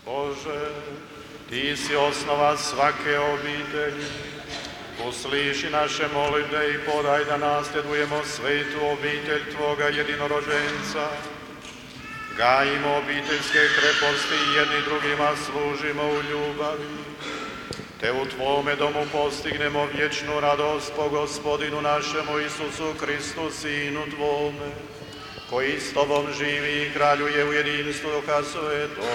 Bože, Ti si osnova svake obitelji. Usliši naše molitve i podaj da nasljedujemo svetu obitelj Tvoga jedinorođenca. Gajimo obiteljske kreposti i jedni drugima služimo u ljubavi. Te u Tvome domu postignemo vječnu radost po Gospodinu našemu Isusu Hristu, Sinu Tvome, koji s Tobom živi i kraljuje u jedinstvu Duha Svetog